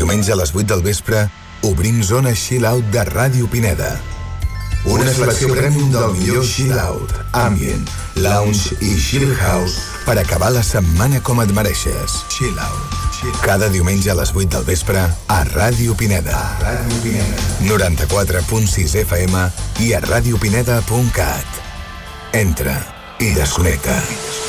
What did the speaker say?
diumenge a les 8 del vespre obrim zona Chill Out de Ràdio Pineda. Una selecció premium del millor Chill Out, Ambient, Lounge i Chill House per acabar la setmana com et mereixes. Chill Out. Cada diumenge a les 8 del vespre a Ràdio Pineda. 94.6 FM i a radiopineda.cat. Entra i desconnecta.